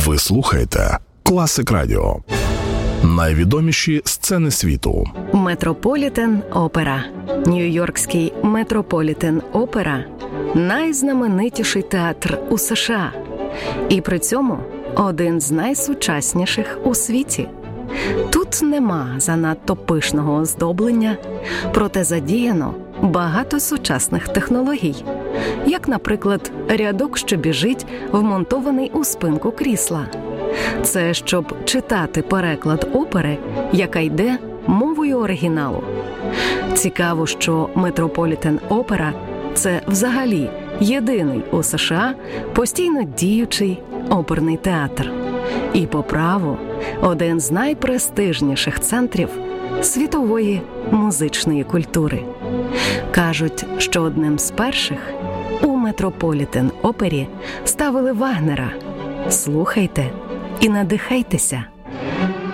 Ви слухаєте Класик Радіо. Найвідоміші сцени світу. Метрополітен Опера. Нью-Йоркський Метрополітен Опера – найзнаменитіший театр у США. І при цьому один з найсучасніших у світі. Тут нема занадто пишного оздоблення, проте задіяно багато сучасних технологій, як, наприклад, рядок, що біжить, вмонтований у спинку крісла. Це щоб читати переклад опери, яка йде мовою оригіналу. Цікаво, що Метрополітен Опера – це взагалі єдиний у США постійно діючий оперний театр. І по праву один з найпрестижніших центрів світової музичної культури. Кажуть, що одним з перших у Метрополітен Опері ставили Вагнера. Слухайте і надихайтеся.